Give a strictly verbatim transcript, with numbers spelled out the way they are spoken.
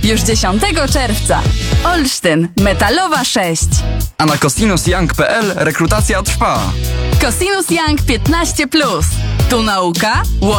Już dziesiątego czerwca. Olsztyn, Metalowa sześć. A na cosinus young kropka p l rekrutacja trwa. Cosinus Young piętnaście plus. Tu nauka,